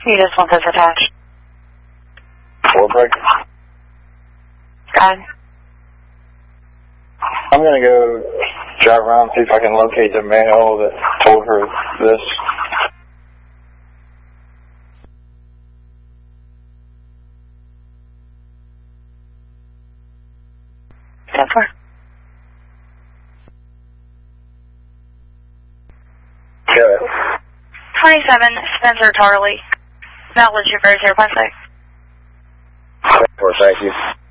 You just want this attached. Warbreak. Go ahead. I'm going to go drive around and see if I can locate the male that told her this. Step 4. Go ahead. 27, Spencer Tarley. Valid Shippers, Airplane 6. Thank you.